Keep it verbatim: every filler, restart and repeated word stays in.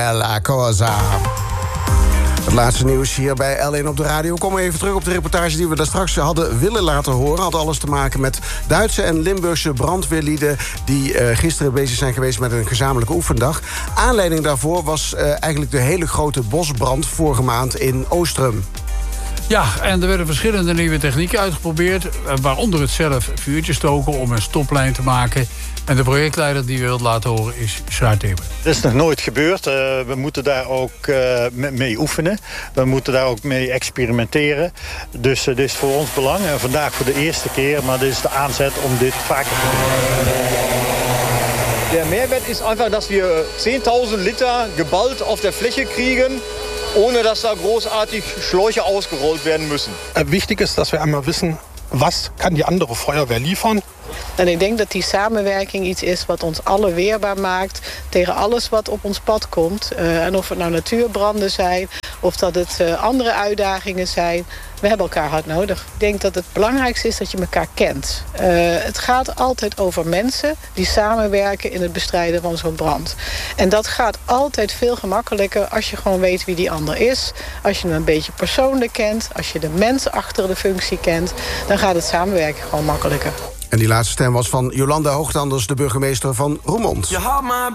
La Cosa. Het laatste nieuws hier bij L één op de radio. We komen even terug op de reportage die we daar straks hadden willen laten horen. Had alles te maken met Duitse en Limburgse brandweerlieden die uh, gisteren bezig zijn geweest met een gezamenlijke oefendag. Aanleiding daarvoor was uh, eigenlijk de hele grote bosbrand vorige maand in Oostrum. Ja, en er werden verschillende nieuwe technieken uitgeprobeerd, waaronder het zelf vuurtje stoken om een stoplijn te maken. En de projectleider die we wilt laten horen is Sjaard Theber. Dat is nog nooit gebeurd. Uh, we moeten daar ook uh, mee oefenen. We moeten daar ook mee experimenteren. Dus uh, dit is voor ons belang. En vandaag voor de eerste keer, maar dit is de aanzet om dit vaker te doen. Der Mehrwert ist einfach, dass wir zehntausend Liter geballt auf der Fläche kriegen, ohne dass da großartig Schläuche ausgerollt werden müssen. Wichtig ist, dass wir einmal wissen, was kann die andere Feuerwehr liefern. En ik denk dat die samenwerking iets is wat ons alle weerbaar maakt tegen alles wat op ons pad komt. Uh, en of het nou natuurbranden zijn of dat het uh, andere uitdagingen zijn. We hebben elkaar hard nodig. Ik denk dat het belangrijkste is dat je elkaar kent. Uh, het gaat altijd over mensen die samenwerken in het bestrijden van zo'n brand. En dat gaat altijd veel gemakkelijker als je gewoon weet wie die ander is. Als je hem een beetje persoonlijk kent, als je de mensen achter de functie kent, dan gaat het samenwerken gewoon makkelijker. En die laatste stem was van Jolanda Hoogtanders, de burgemeester van Roermond.